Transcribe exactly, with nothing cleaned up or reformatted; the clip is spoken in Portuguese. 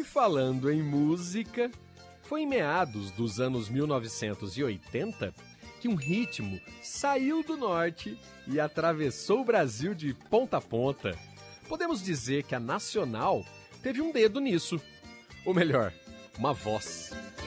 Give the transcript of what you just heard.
falando em música, foi em meados dos anos mil novecentos e oitenta que um ritmo saiu do norte e atravessou o Brasil de ponta a ponta. Podemos dizer que a Nacional teve um dedo nisso. Ou melhor, uma voz.